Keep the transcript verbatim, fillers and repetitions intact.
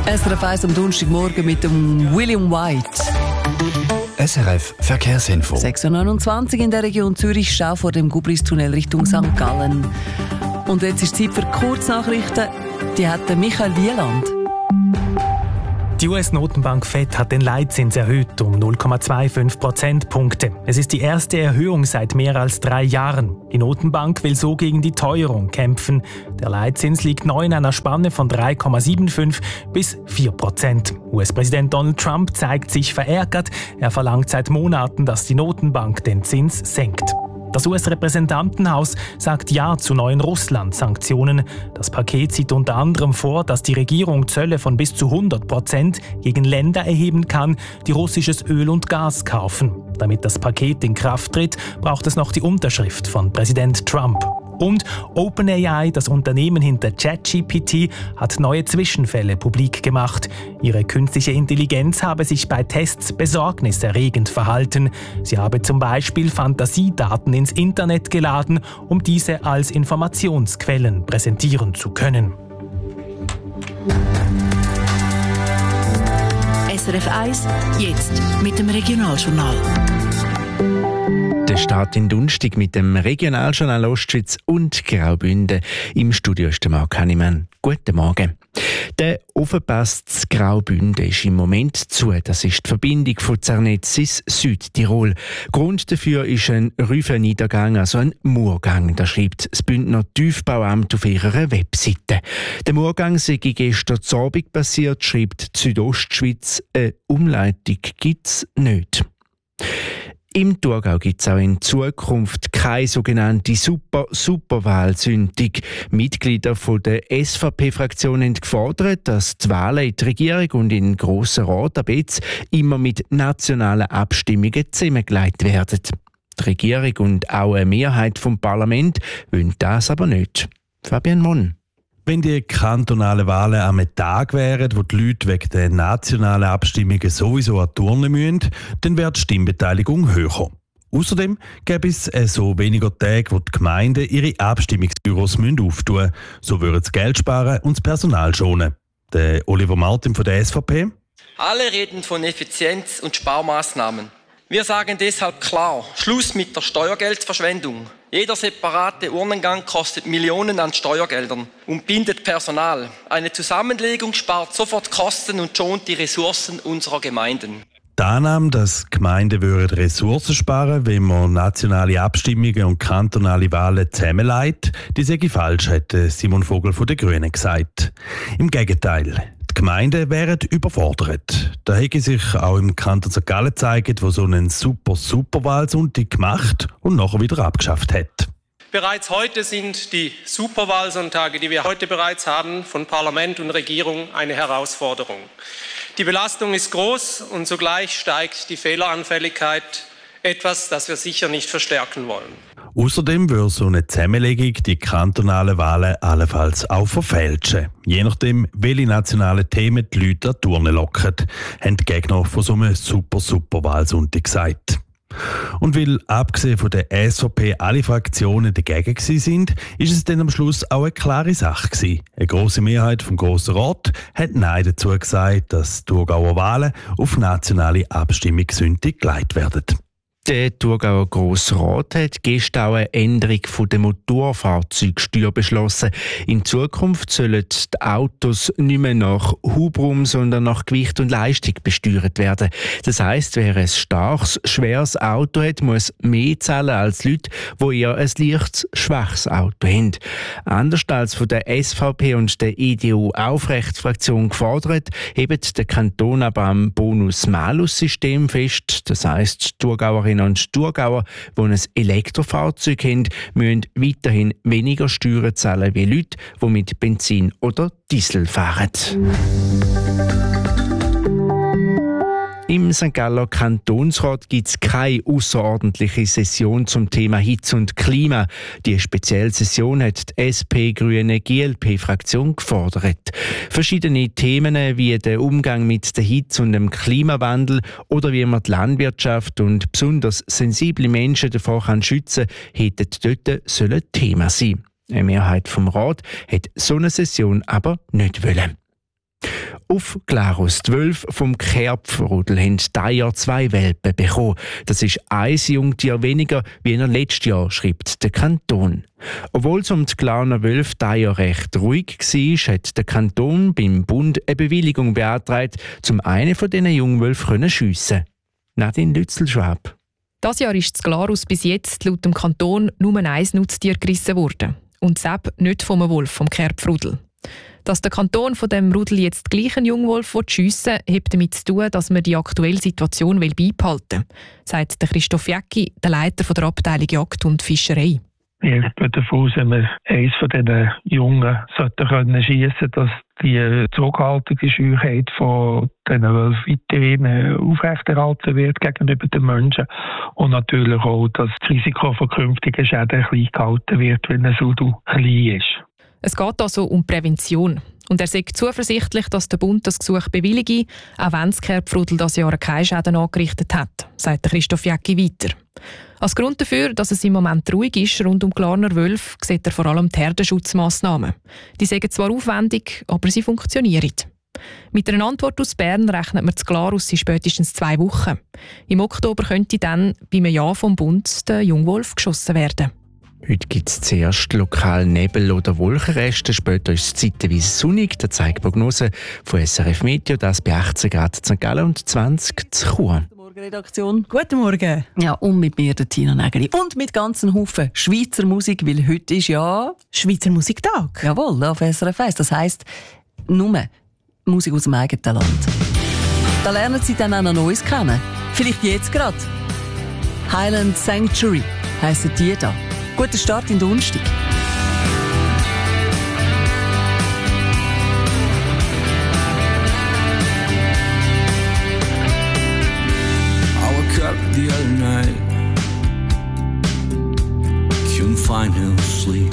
S R F eins am Donnerstagmorgen mit dem William White. S R F Verkehrsinfo. sechs Uhr neunundzwanzig in der Region Zürich, Stau vor dem Gubristunnel Richtung Sankt Gallen. Und jetzt ist Zeit für Kurznachrichten. Die hat Michael Wieland. Die U S-Notenbank Fed hat den Leitzins erhöht um null Komma fünfundzwanzig Prozentpunkte. Es ist die erste Erhöhung seit mehr als drei Jahren. Die Notenbank will so gegen die Teuerung kämpfen. Der Leitzins liegt neu in einer Spanne von drei Komma fünfundsiebzig bis vier Prozent. U S-Präsident Donald Trump zeigt sich verärgert. Er verlangt seit Monaten, dass die Notenbank den Zins senkt. Das U S-Repräsentantenhaus sagt Ja zu neuen Russland-Sanktionen. Das Paket sieht unter anderem vor, dass die Regierung Zölle von bis zu hundert Prozent gegen Länder erheben kann, die russisches Öl und Gas kaufen. Damit das Paket in Kraft tritt, braucht es noch die Unterschrift von Präsident Trump. Und OpenAI, das Unternehmen hinter ChatGPT, hat neue Zwischenfälle publik gemacht. Ihre künstliche Intelligenz habe sich bei Tests besorgniserregend verhalten. Sie habe zum Beispiel Fantasiedaten ins Internet geladen, um diese als Informationsquellen präsentieren zu können. S R F eins, jetzt mit dem Regionaljournal. Der Start in Dunstig mit dem Regionaljournal Ostschweiz und Graubünden. Im Studio ist der Marc Hannemann. Guten Morgen. Der Ofenpass zu Graubünden ist im Moment zu. Das ist die Verbindung von Zernetz ins Südtirol. Grund dafür ist ein Rüfenniedergang, also ein Murgang. Das schreibt das Bündner Tiefbauamt auf ihrer Webseite. Der Murgang sei gestern Abend passiert, schreibt die Südostschweiz. Eine Umleitung gibt es nicht. Im Thurgau gibt es auch in Zukunft keine sogenannte Super-Superwahlsündigung. Mitglieder von der S V P-Fraktion haben gefordert, dass die Wahlen in die Regierung und in den Grossen Rat ab jetzt immer mit nationalen Abstimmungen zusammengelegt werden. Die Regierung und auch eine Mehrheit vom Parlament wollen das aber nicht. Fabian Monn. Wenn die kantonalen Wahlen am Tag wären, wo die Leute wegen der nationalen Abstimmungen sowieso an die Urne müssen, dann wäre die Stimmbeteiligung höher. Außerdem gäbe es so weniger Tage, wo die Gemeinden ihre Abstimmungsbüros auftun müssen. So würden sie Geld sparen und das Personal schonen. Der Oliver Martin von der S V P. Alle reden von Effizienz und Sparmaßnahmen. Wir sagen deshalb klar, Schluss mit der Steuergeldverschwendung. Jeder separate Urnengang kostet Millionen an Steuergeldern und bindet Personal. Eine Zusammenlegung spart sofort Kosten und schont die Ressourcen unserer Gemeinden. Die Annahme, dass Gemeinden würden Ressourcen sparen, wenn man nationale Abstimmungen und kantonale Wahlen zusammenlegt, die sei falsch, hat Simon Vogel von den Grünen gesagt. Im Gegenteil. Die Gemeinden wären überfordert. Da hätte sich auch im Kanton Sankt Gallen gezeigt, wo so einen super Superwahlsonntag gemacht und nachher wieder abgeschafft hat. Bereits heute sind die Superwahlsonntage, die wir heute bereits haben, von Parlament und Regierung eine Herausforderung. Die Belastung ist groß und zugleich steigt die Fehleranfälligkeit, etwas, das wir sicher nicht verstärken wollen. Außerdem würde so eine Zusammenlegung die kantonalen Wahlen allenfalls auch verfälschen. Je nachdem, welche nationalen Themen die Leute an die Urne locken, haben die Gegner von so einem super-super-Wahlsonntag gesagt. Und weil abgesehen von der S V P alle Fraktionen dagegen sind, ist es dann am Schluss auch eine klare Sache gewesen. Eine grosse Mehrheit vom Grossen Rat hat Nein dazu gesagt, dass die Thurgauer Wahlen auf nationale Abstimmungssündig geleitet werden. Der Thurgauer Grossrat hat gestern auch eine Änderung der Motorfahrzeugsteuer beschlossen. In Zukunft sollen die Autos nicht mehr nach Hubraum, sondern nach Gewicht und Leistung besteuert werden. Das heisst, wer ein starkes, schweres Auto hat, muss mehr zahlen als Leute, die eher ein leichtes, schwaches Auto haben. Anders als von der S V P und der E D U-Aufrechtsfraktion gefordert, hebt der Kanton aber am Bonus-Malus-System fest. Das heisst, die Thurgauerinnen und Thurgauer, die ein Elektrofahrzeug haben, müssen weiterhin weniger Steuern zahlen wie Leute, die mit Benzin oder Diesel fahren. Im Sankt Galler Kantonsrat gibt es keine außerordentliche Session zum Thema Hitze und Klima. Die spezielle Session hat die S P, Grüne, G L P-Fraktion gefordert. Verschiedene Themen wie der Umgang mit der Hitze und dem Klimawandel oder wie man die Landwirtschaft und besonders sensible Menschen davor kann schützen kann, hätten dort sollen Thema sein. Eine Mehrheit vom Rat hat so eine Session aber nicht wollen. Auf Glarus, die Wölfe vom Kerpfrudel, haben dieses Jahr zwei Welpen bekommen. Das ist ein Jungtier weniger wie in letztes Jahr, schreibt der Kanton. Obwohl es um die Glarner Wölfe dieses Jahr recht ruhig war, hat der Kanton beim Bund eine Bewilligung beantragt, um einen von diesen Jungwölfen zu schiessen. Nadine Lützel-Schwab. Das Jahr ist das Glarus bis jetzt laut dem Kanton nur ein Nutztier gerissen worden. Und das nicht vom Wolf, vom Kerpfrudel. Dass der Kanton von dem Rudel jetzt gleich einen Jungwolf schiessen will, hat damit zu tun, dass man die aktuelle Situation beibehalten will, sagt der Christoph Jäcki, der Leiter der Abteilung Jagd und Fischerei. Wir gehen davon aus, wenn wir eines von diesen Jungen sollten schiessen, dass die Zurückhaltungsscheuheit von diesen Wölfen weiterhin aufrechterhalten wird gegenüber den Menschen und natürlich auch, dass das Risiko von künftigen Schäden klein gehalten wird, wenn ein Rudel klein ist. Es geht also um Prävention. Und er sagt zuversichtlich, dass der Bund das Gesuch bewillige, auch wenn das Kerpfrudel das Jahr keine Schäden angerichtet hat, sagt Christoph Jäcki weiter. Als Grund dafür, dass es im Moment ruhig ist rund um Glarner Wölfe, sieht er vor allem die Herdenschutzmassnahmen. Die sind zwar aufwendig, aber sie funktionieren. Mit einer Antwort aus Bern rechnet man das Glarus in spätestens zwei Wochen. Im Oktober könnte dann beim Ja vom Bund der Jungwolf geschossen werden. Heute gibt es zuerst lokal Nebel- oder Wolkenreste, später ist es zeitweise sonnig. Das zeigt die Prognose von S R F Meteo, das bei achtzehn Grad in Sankt Gallen und zwanzig in Chur. Redaktion. Guten Morgen. Ja, und mit mir der Tina Nägeli. Und mit ganzen Haufen Schweizer Musik, weil heute ist ja... Schweizer Musiktag. Jawohl, auf S R F eins. Das heisst, nur Musik aus dem eigenen Land. Da lernen Sie dann auch noch Neues kennen. Vielleicht jetzt gerade. Highland Sanctuary heissen die da. Guter Start in den Donnerstag. The other night, couldn't find no sleep.